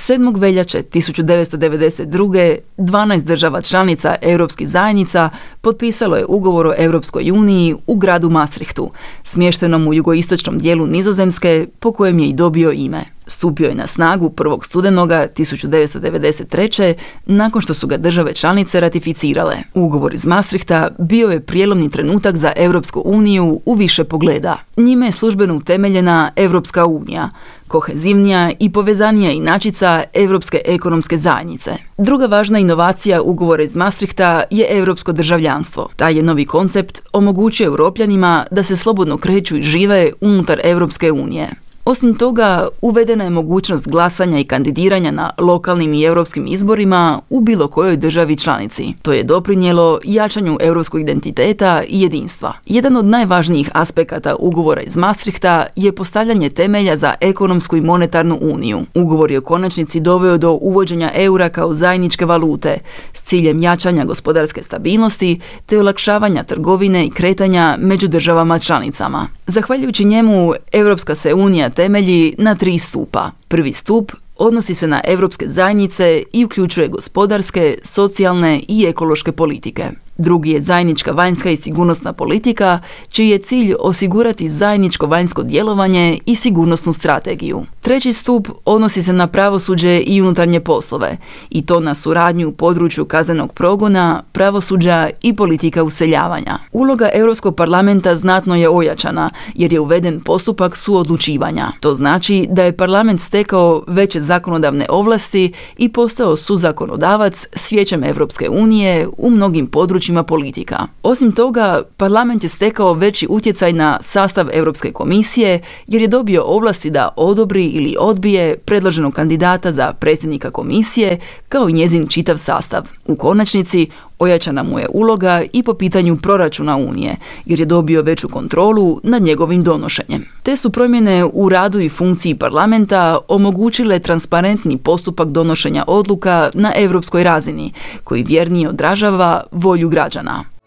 7. veljače 1992. 12 država članica europskih zajednica potpisalo je ugovor o Europskoj uniji u gradu Maastrichtu, smještenom u jugoistočnom dijelu Nizozemske, po kojem je i dobio ime. Stupio je na snagu 1. studenoga 1993. nakon što su ga države članice ratificirale. Ugovor iz Maastrichta bio je prijelomni trenutak za Europsku uniju u više pogleda. Njime je službeno utemeljena Europska unija, kohezivnija i povezanija inačica Europske ekonomske zajednice. Druga važna inovacija ugovora iz Maastrichta je europsko državljanstvo. Taj je novi koncept omogućuje Europljanima da se slobodno kreću i žive unutar Europske unije. Osim toga, uvedena je mogućnost glasanja i kandidiranja na lokalnim i europskim izborima u bilo kojoj državi članici. To je doprinijelo jačanju europskog identiteta i jedinstva. Jedan od najvažnijih aspekata ugovora iz Maastrichta je postavljanje temelja za ekonomsku i monetarnu uniju. Ugovor je u konačnici doveo do uvođenja eura kao zajedničke valute s ciljem jačanja gospodarske stabilnosti te olakšavanja trgovine i kretanja među državama članicama. Zahvaljujući njemu, Europska se unija temelji na 3 stupa. Prvi stup odnosi se na europske zajednice i uključuje gospodarske, socijalne i ekološke politike. Drugi je zajednička vanjska i sigurnosna politika, čiji je cilj osigurati zajedničko vanjsko djelovanje i sigurnosnu strategiju. Treći stup odnosi se na pravosuđe i unutarnje poslove, i to na suradnju u području kaznenog progona, pravosuđa i politika useljavanja. Uloga Europskog parlamenta znatno je ojačana, jer je uveden postupak suodlučivanja. To znači da je parlament stekao veće zakonodavne ovlasti i postao suzakonodavac s Vijećem Europske unije u mnogim područjima politika. Osim toga, parlament je stekao veći utjecaj na sastav Europske komisije jer je dobio ovlasti da odobri ili odbije predloženog kandidata za predsjednika komisije kao i njezin čitav sastav. U konačnici, ojačana mu je uloga i po pitanju proračuna Unije, jer je dobio veću kontrolu nad njegovim donošenjem. Te su promjene u radu i funkciji parlamenta omogućile transparentni postupak donošenja odluka na europskoj razini, koji vjernije odražava volju građana.